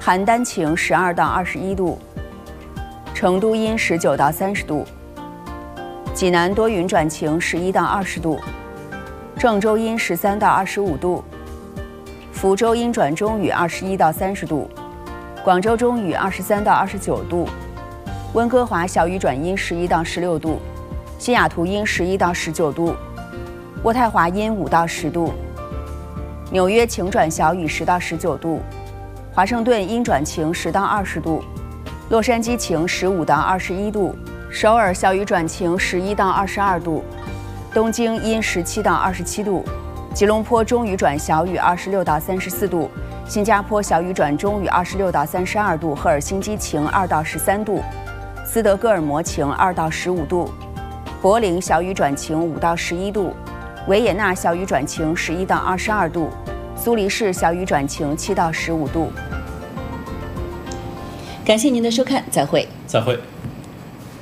邯郸晴12到21度，成都阴19到30度，济南多云转晴11到20度，郑州阴13到25度，福州阴转中雨21到30度，广州中雨23到29度，温哥华小雨转阴11到16度，西雅图阴11到19度，渥太华阴5到10度，纽约晴转小雨10到19度，华盛顿阴转晴10到20度，洛杉矶晴15到21度，首尔小雨转晴11到22度，东京阴17到27度，吉隆坡中雨转小雨26到34度，新加坡小雨转中雨26到32度，赫尔辛基晴2到13度，斯德哥尔摩晴2到15度，柏林小雨转晴5到11度，维也纳小雨转晴11到22度，苏黎世小雨转晴7到15度。 感谢您的收看，再会。 再会。